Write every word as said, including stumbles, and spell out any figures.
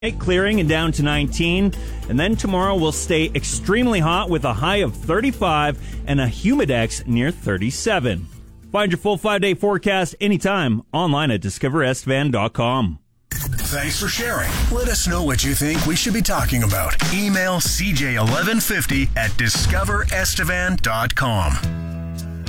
Clearing and down to nineteen, and then tomorrow will stay extremely hot with a high of thirty-five and a humidex near thirty-seven. Find your full five-day forecast anytime online at discover estevan dot com. Thanks for sharing. Let us know what you think we should be talking about. Email c j eleven fifty at discover estevan dot com.